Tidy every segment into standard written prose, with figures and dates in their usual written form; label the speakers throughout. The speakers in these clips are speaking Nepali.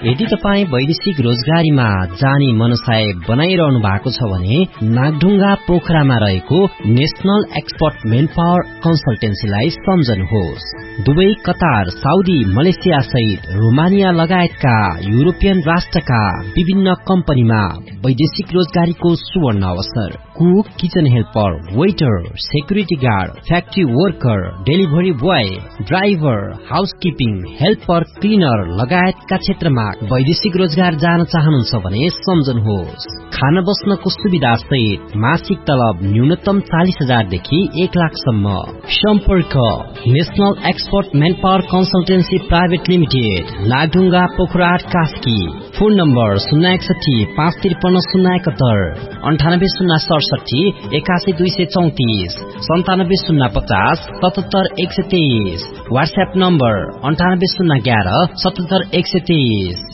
Speaker 1: यदि तपाईँ वैदेशिक रोजगारीमा जाने मनसाय बनाइरहनु भएको छ भने नागढुङ्गा पोखरामा रहेको national expert main power कन्सल्टेन्सीलाई सम्झनुहोस्। Dubai, Qatar, Saudi, Malaysia सहित रोमानिया लगायतका युरोपियन राष्ट्रका विभिन्न कम्पनीमा वैदेशिक रोजगारीको सुवर्ण अवसर। Cook, kitchen helper, waiter, security guard, factory worker, delivery boy, driver, housekeeping, helper, cleaner लगायतका क्षेत्रमा वैदेशिक रोजगार जान चाहनुहुन्छ भने सम्झनुहोस्। खान बस्नको सुविधा सहित मासिक तलब न्यूनतम 40,000 देखि 1 लाखसम्म। सम्पर्क national expert main power consultancy private limited, Nagdhunga, Pokhara, Kaski. Phone number 061 553 071, 98 067 81 234, 97 050 77 123। WhatsApp number 98 011 77 123।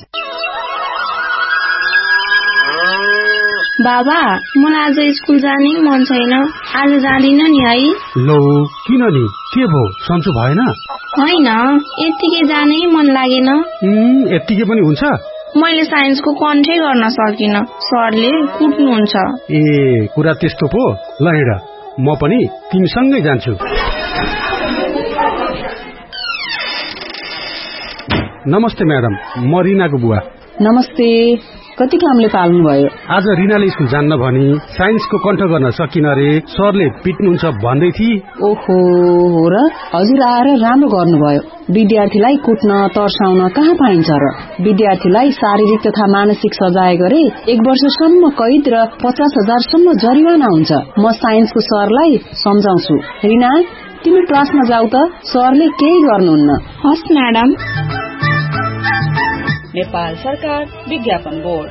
Speaker 2: बाबा, मलाई आज स्कुल जाने मन छैन, आज जाँदिन नि है।
Speaker 3: लो, किन नि? के भो, सन्चो भएन?
Speaker 2: होइन, यत्तिकै जानै मन लागेन।
Speaker 3: यत्तिकै पनि हुन्छ?
Speaker 2: मैले साइन्सको कन्ठै गर्न सकिन, सरले कुट्नुहुन्छ।
Speaker 3: ए, कुरा त्यस्तो पो। ल हिँड, म पनि तिमीसँगै जान्छु। नमस्ते म्याडम, म रिनाको बुवा।
Speaker 4: नमस्ते। कति कामले पाल्नु भयो?
Speaker 3: आज रिनाले स्कुल जान्न भनी साइन्सको कण्ठ गर्न सकिन रे, सरले पिट्नुहुन्छ भन्दै थिए।
Speaker 4: ओहो, हो र? हजुर आएर राम्रो गर्नुभयो। विद्यार्थीलाई कुट्न तर्साउन कहाँ पाइन्छ र? विद्यार्थीलाई शारीरिक तथा मानसिक सजाय गरे 1 वर्षसम्म कैद र 50,000 सम्म जरिवाना हुन्छ। म साइन्सको सरलाई सम्झाउँछु। रिना, तिमी क्लासमा जाऊ त, सरले केही गर्नुहुन्न।
Speaker 2: हस् म्याडम।
Speaker 4: नेपाल सरकार विज्ञापन बोर्ड।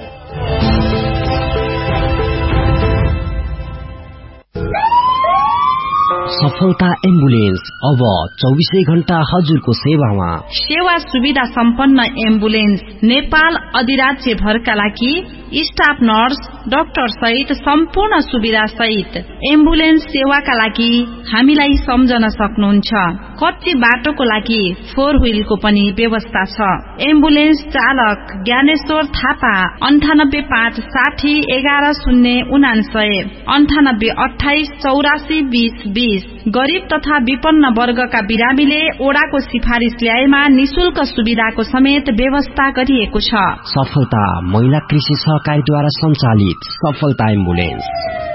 Speaker 1: सफलता एम्बुलेन्स अब 24 घण्टा हजुरको सेवामा।
Speaker 5: सेवा सुविधा सम्पन्न एम्बुलेन्स नेपाल अधिराज्य भरका लागि स्टाफ नर्स, डाक्टर सहित सम्पूर्ण सुविधा सहित एम्बुलेन्स सेवाका लागि हामीलाई सम्झन सक्नुहुन्छ। कच्ची बाटोको लागि 4 व्हीलको पनि व्यवस्था छ। एम्बुलेन्स चालक ज्ञानेश्वर थापा 98 5 60 11 099 98 28 84 20 20। गरीब तथा विपन्न वर्गका बिरामीले ओडाको सिफारिस ल्याएमा निशुल्क सुविधाको समेत व्यवस्था गरिएको छ।
Speaker 1: सफलता महिला कृषि सहकारीद्वारा सञ्चालित सफलता एम्बुलेन्स।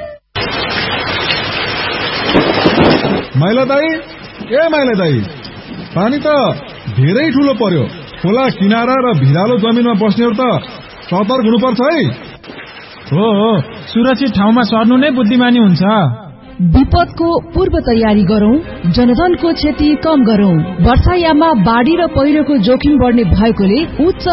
Speaker 6: माइला दाई, ए माइला दाई, पानी त धेरै ठूलो पर्यो। खोला किनारा र भिरालो जमिनमा बस्नेहरु त सतर्क हुनुपर्छ है।
Speaker 7: हो, सुरक्षित ठाउँमा सर्नु नै बुद्धिमानी हुन्छ।
Speaker 8: विपदको पूर्व तयारी गरौं, जनधनको क्षति कम गरौं। वर्षायाममा बाढ़ी र पहिरोको जोखिम बढ्ने भएकोले उच्च